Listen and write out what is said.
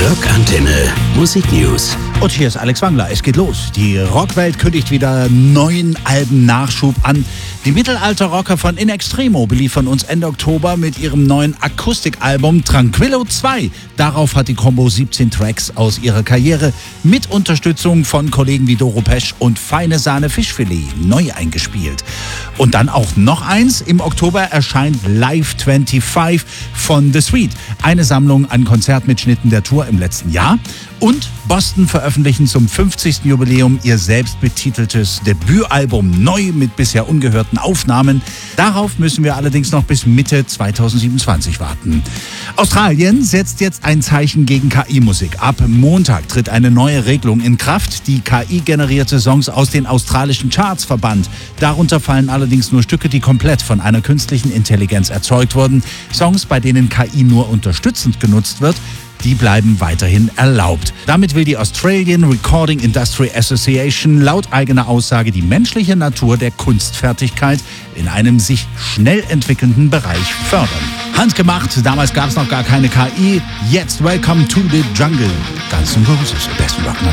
Rockantenne Musik News. Und hier ist Alex Wangler. Es geht los. Die Rockwelt kündigt wieder 9 Alben Nachschub an. Die Mittelalter-Rocker von In Extremo beliefern uns Ende Oktober mit ihrem neuen Akustikalbum Tranquillo 2. Darauf hat die Combo 17 Tracks aus ihrer Karriere mit Unterstützung von Kollegen wie Doro Pesch und Feine Sahne Fischfilet neu eingespielt. Und dann auch noch eins. Im Oktober erscheint Live 25 von The Sweet. Eine Sammlung an Konzertmitschnitten der Tour im letzten Jahr. Und Boston veröffentlichen zum 50. Jubiläum ihr selbstbetiteltes Debütalbum neu mit bisher ungehörten Aufnahmen. Darauf müssen wir allerdings noch bis Mitte 2027 warten. Australien setzt jetzt ein Zeichen gegen KI-Musik. Ab Montag tritt eine neue Regelung in Kraft, die KI-generierte Songs aus den australischen Charts verbannt. Darunter fallen allerdings nur Stücke, die komplett von einer künstlichen Intelligenz erzeugt wurden. Songs, bei denen KI nur unterstützend genutzt wird, die bleiben weiterhin erlaubt. Damit will die Australian Recording Industry Association laut eigener Aussage die menschliche Natur der Kunstfertigkeit in einem sich schnell entwickelnden Bereich fördern. Handgemacht, damals gab es noch gar keine KI. Jetzt Welcome to the Jungle. Guns N' Roses, besten Rock'n'Roll.